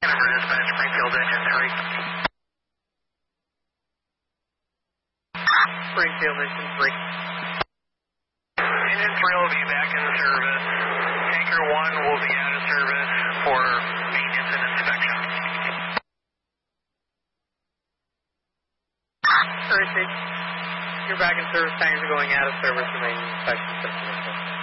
Dispatch, Springfield Engine 3. Springfield Engine 3. Engine 3 will be back in service. Tanker 1 will be out of service for maintenance and inspection. Perfect. You're back in service. Tankers are going out of service for maintenance inspection.